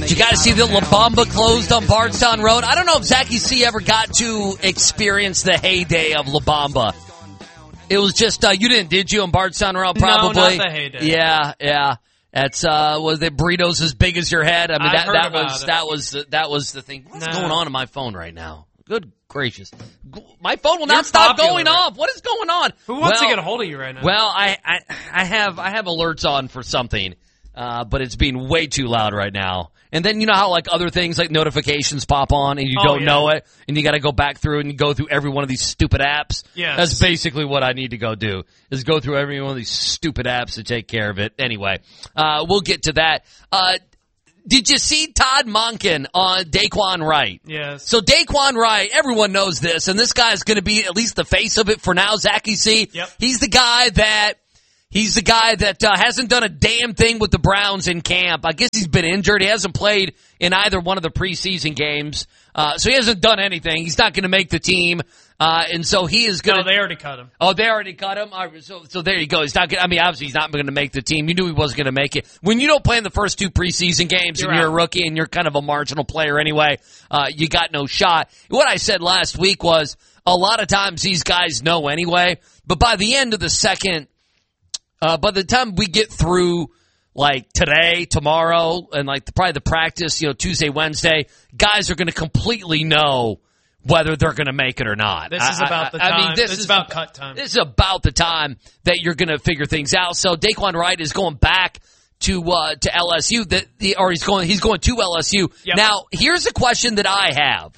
Did you guys see that La Bamba closed on Bardstown Road? I don't know if Zachy C ever got to experience the heyday of La Bamba. It was just, you didn't, did you, on Bardstown Road, probably? No, not the heyday. Yeah. That's, was it burritos as big as your head? I mean, that was the thing. What's going on my phone right now? Good gracious. My phone will not stop going off. What is going on? Who wants to get a hold of you right now? Well, I have alerts on for something, but it's being way too loud right now. And then you know how like other things like notifications pop on and you don't know it, and you got to go back through and go through every one of these stupid apps. Yes. That's basically what I need to go do, is go through every one of these stupid apps to take care of it. Anyway, we'll get to that. Did you see Todd Monken on Daquan Wright? Yes. So Daquan Wright, everyone knows this, and this guy's going to be at least the face of it for now, Zachy C. Yep. He's the guy that hasn't done a damn thing with the Browns in camp. I guess he's been injured. He hasn't played in either one of the preseason games. So he hasn't done anything. He's not going to make the team. And so he is going to... No, they already cut him. Oh, they already cut him? All right, so there you go. He's not. Obviously he's not going to make the team. You knew he wasn't going to make it. When you don't play in the first two preseason games and you're a rookie and you're kind of a marginal player anyway, you got no shot. What I said last week was a lot of times these guys know anyway, but by the end of the second... by the time we get through, like, today, tomorrow, and, like, probably the practice, Tuesday, Wednesday, guys are going to completely know whether they're going to make it or not. This is about the time. I mean, this is about cut time. This is about the time that you're going to figure things out. So Daquan Wright is going back to LSU, he's going to LSU. Yep. Now, here's a question that I have.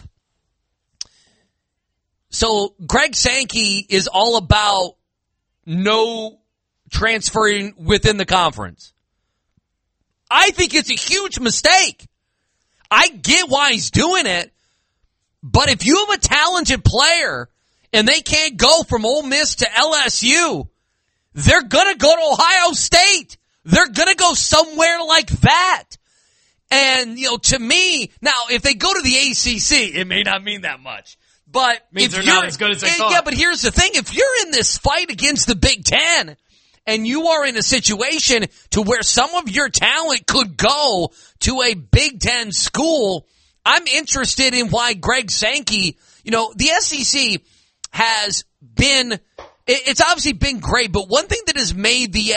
So Greg Sankey is all about no transferring within the conference. I think it's a huge mistake. I get why he's doing it, but if you have a talented player and they can't go from Ole Miss to LSU, they're going to go to Ohio State. They're going to go somewhere like that. And, to me, now, if they go to the ACC, it may not mean that much. But means they're not as good as they thought. Yeah, but here's the thing. If you're in this fight against the Big Ten, and you are in a situation to where some of your talent could go to a Big Ten school, I'm interested in why Greg Sankey, the SEC has been, it's obviously been great, but one thing that has made the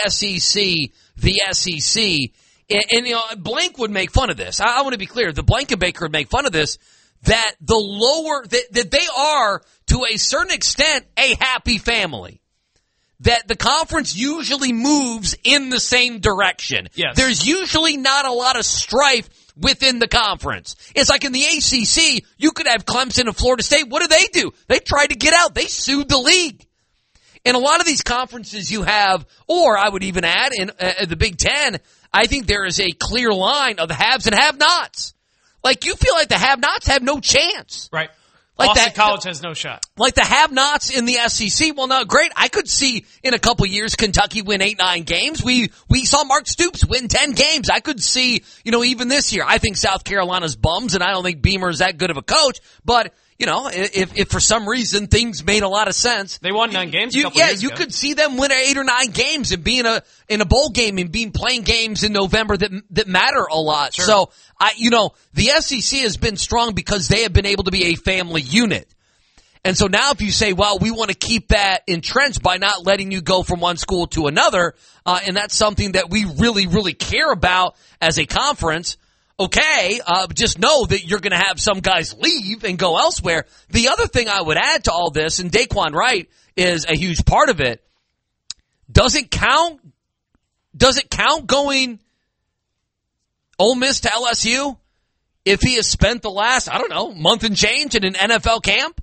SEC, and Blank would make fun of this. I want to be clear. The Blankenbaker would make fun of this, that the lower, that they are, to a certain extent, a happy family. That the conference usually moves in the same direction. Yes. There's usually not a lot of strife within the conference. It's like in the ACC, you could have Clemson and Florida State. What do? They tried to get out. They sued the league. In a lot of these conferences you have, or I would even add in the Big Ten, I think there is a clear line of the haves and have-nots. Like, you feel like the have-nots have no chance. Right. Like Boston College has no shot. Like the have-nots in the SEC. Well, no, great. I could see in a couple years Kentucky win 8-9 games. We saw Mark Stoops win 10 games. I could see, even this year. I think South Carolina's bums, and I don't think Beamer is that good of a coach. But, if for some reason things made a lot of sense. They won 9 games a couple years ago. You could see them win 8 or 9 games and be in a bowl game and playing games in November that matter a lot. Sure. So, the SEC has been strong because they have been able to be a family unit. And so now if you say, well, we want to keep that entrenched by not letting you go from one school to another, and that's something that we really, really care about as a conference, okay, just know that you're going to have some guys leave and go elsewhere. The other thing I would add to all this, and Daquan Wright is a huge part of it, does it count going Ole Miss to LSU if he has spent the last, month and change in an NFL camp?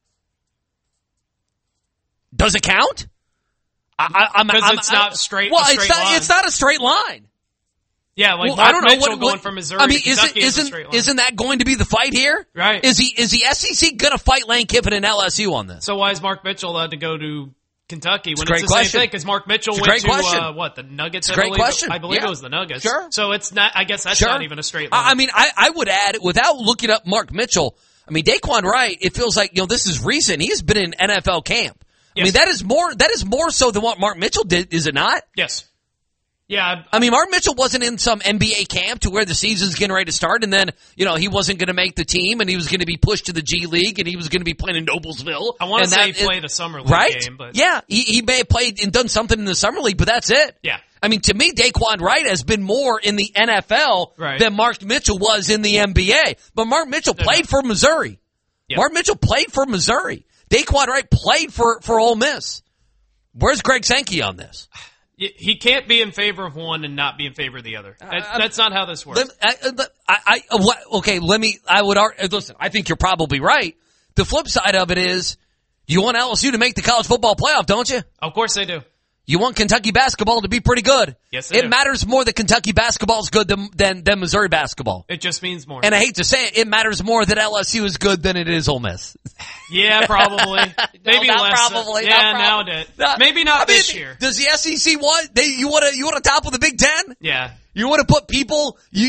Does it count? Because it's not straight. Well, line. It's not a straight line. Yeah, like I don't know Mitchell going from Missouri. Isn't that going to be the fight here? Right. Is the SEC going to fight Lane Kiffin and LSU on this? So why is Mark Mitchell allowed to go to Kentucky when it's the same thing? Because Mark Mitchell went to the Nuggets. It's a great question. I believe it was the Nuggets. Sure. So it's not. I guess that's not even a straight line. I mean, I would add, without looking up Mark Mitchell, Daquan Wright, it feels like this is recent. He's been in NFL camp. Yes. That is more so than what Mark Mitchell did, is it not? Yes. Yeah. I mean, Mark Mitchell wasn't in some NBA camp to where the season's getting ready to start, and then, he wasn't going to make the team, and he was going to be pushed to the G League, and he was going to be playing in Noblesville. I want to say he played a summer league game, but yeah, he may have played and done something in the summer league, but that's it. Yeah. I mean, to me, Daquan Wright has been more in the NFL than Mark Mitchell was in the NBA. But Mark Mitchell played for Missouri. Yep. Mark Mitchell played for Missouri. Daquan Wright played for Ole Miss. Where's Greg Sankey on this? He can't be in favor of one and not be in favor of the other. That's not how this works. Listen, I think you're probably right. The flip side of it is, you want LSU to make the college football playoff, don't you? Of course they do. You want Kentucky basketball to be pretty good. Yes, they do. It matters more that Kentucky basketball is good than Missouri basketball. It just means more. And I hate to say it, it matters more that LSU is good than it is Ole Miss. Yeah, probably. Maybe no, less. Probably. Yeah, nowadays. Maybe not this year. Does the SEC want? You want to top of the Big Ten? Yeah. You want to put people?